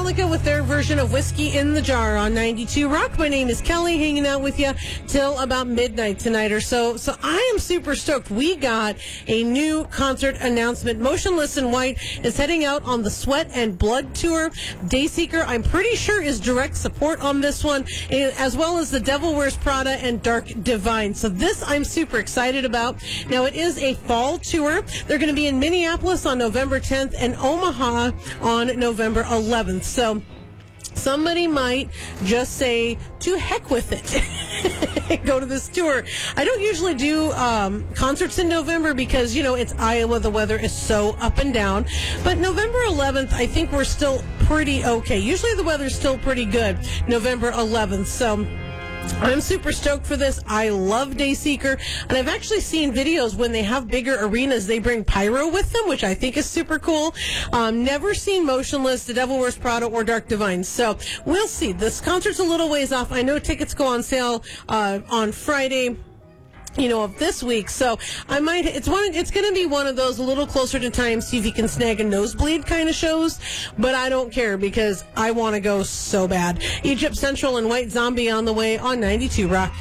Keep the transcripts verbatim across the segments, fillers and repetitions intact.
Metallica with their version of Whiskey in the Jar on ninety-two Rock. My name is Kelly, hanging out with you till about midnight tonight or so. So I am super stoked. We got a new concert announcement. Motionless in White is heading out on the Sweat and Blood tour. Dayseeker, I'm pretty sure, is direct support on this one, as well as The Devil Wears Prada and Dark Divine. So this I'm super excited about. Now, it is a fall tour. They're going to be in Minneapolis on November tenth and Omaha on November eleventh. So somebody might just say, to heck with it. Go to this tour. I don't usually do um, concerts in November because, you know, it's Iowa. The weather is so up and down. But November eleventh, I think we're still pretty okay. Usually the weather's still pretty good November eleventh. So I'm super stoked for this. I love Dayseeker, and I've actually seen videos when they have bigger arenas, they bring pyro with them, which I think is super cool. Um, never seen Motionless, The Devil Wears Prada, or Dark Divine, so we'll see. This concert's a little ways off. I know tickets go on sale uh, on Friday, you know, of this week. So I might, it's one, it's going to be one of those a little closer to time, see if you can snag a nosebleed kind of shows, but I don't care because I want to go so bad. Egypt Central and White Zombie on the way on ninety-two Rock.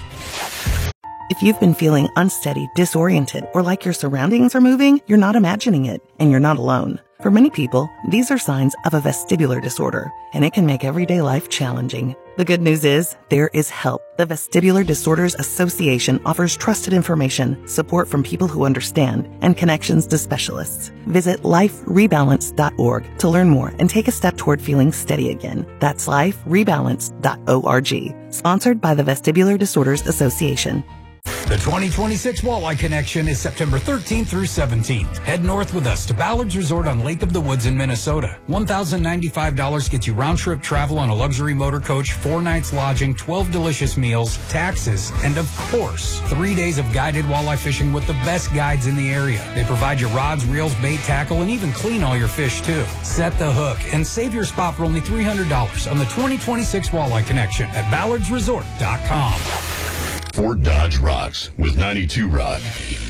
If you've been feeling unsteady, disoriented, or like your surroundings are moving, you're not imagining it, and you're not alone. For many people, these are signs of a vestibular disorder, and it can make everyday life challenging. The good news is, there is help. The Vestibular Disorders Association offers trusted information, support from people who understand, and connections to specialists. Visit life rebalance dot org to learn more and take a step toward feeling steady again. That's life rebalance dot org. Sponsored by the Vestibular Disorders Association. The twenty twenty-six Walleye Connection is September thirteenth through seventeenth. Head north with us to Ballard's Resort on Lake of the Woods in Minnesota. one thousand ninety-five dollars gets you round-trip travel on a luxury motor coach, four nights lodging, twelve delicious meals, taxes, and of course, three days of guided walleye fishing with the best guides in the area. They provide you rods, reels, bait, tackle, and even clean all your fish too. Set the hook and save your spot for only three hundred dollars on the twenty twenty-six Walleye Connection at ballards resort dot com. Fort Dodge rocks with ninety-two Rock.